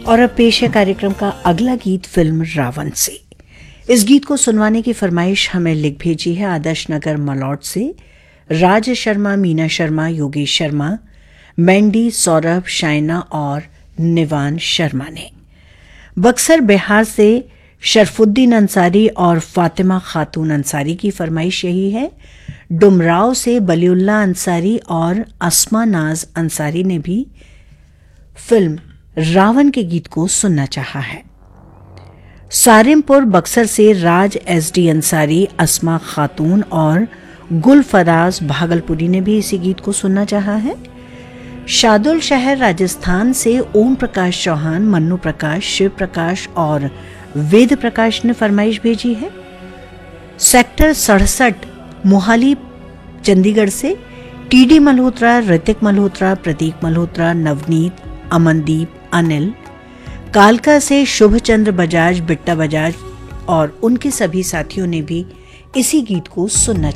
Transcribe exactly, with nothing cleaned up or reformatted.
और अब पेश है कार्यक्रम का अगला गीत फिल्म रावण से। इस गीत को सुनवाने की फरमाइश हमें लिख भेजी है आदर्श नगर मलौट से राज शर्मा, मीना शर्मा, योगेश शर्मा, मैंडी, सौरभ, शाइना और निवान शर्मा ने। बक्सर बिहार से शरफुद्दीन अंसारी और फातिमा खातून अंसारी की फरमाइश यही है। डुमराव से बलीउल्लाह अंसारी और अस्मा नाज अंसारी ने भी फिल्म रावण के गीत को सुनना चाहा है। सारिमपुर बक्सर से राज एस डी अंसारी, अस्मा खातून और गुल फराज भागलपुरी ने भी इसी गीत को सुनना चाहा है। शादुल शहर राजस्थान से ओम प्रकाश चौहान, मन्नू प्रकाश, शिव प्रकाश और वेद प्रकाश ने फरमाइश भेजी है। सेक्टर सड़सठ मोहाली चंडीगढ़ से टीडी मल्होत्रा, ऋतिक मल्होत्रा, प्रतीक मल्होत्रा, नवनीत, अमनदीप, अनिल। कालका से शुभचंद्र बजाज, बिट्टा बजाज और उनके सभी साथियों ने भी इसी गीत को सुनना